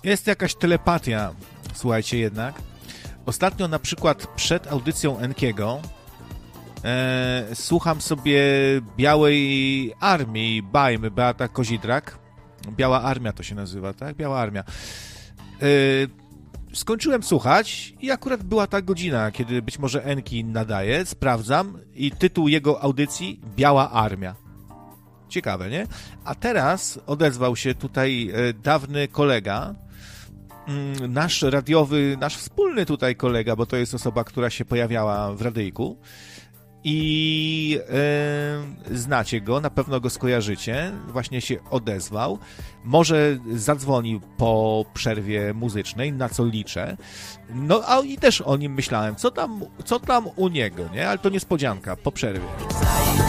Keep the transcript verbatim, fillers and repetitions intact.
Jest jakaś telepatia, słuchajcie jednak. Ostatnio na przykład przed audycją Enkiego e, słucham sobie Białej Armii, Bajmy, Beata Kozidrak. Biała Armia to się nazywa, tak? Biała Armia. E, skończyłem słuchać i akurat była ta godzina, kiedy być może Enki nadaje, sprawdzam i tytuł jego audycji Biała Armia. Ciekawe, nie? A teraz odezwał się tutaj e, dawny kolega, nasz radiowy, nasz wspólny tutaj kolega, bo to jest osoba, która się pojawiała w radyjku i e, znacie go, na pewno go skojarzycie, właśnie się odezwał, może zadzwoni po przerwie muzycznej, na co liczę, no a i też o nim myślałem, co tam, co tam u niego, nie? Ale to niespodzianka, po przerwie.